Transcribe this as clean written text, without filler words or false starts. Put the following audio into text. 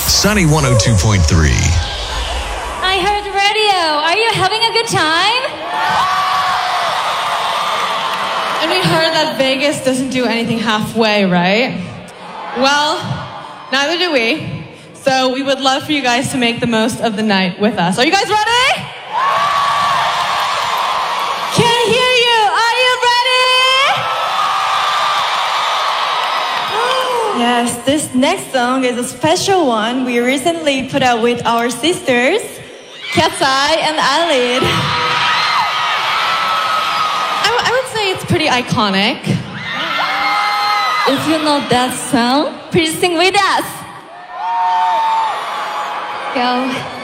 Sunny 102.3. I heard radio. Are you having a good time? And we heard that Vegas doesn't do anything halfway, right? Well, neither do we. So we would love for you guys to make the most of the night with us. Are you guys ready? Can't hear you. Are you ready? Yes, this next song is a special one we recently put out with our sisters, Cat's Eye and Eyelid. I would say it's pretty iconic. If you know that song, please sing with us. Go.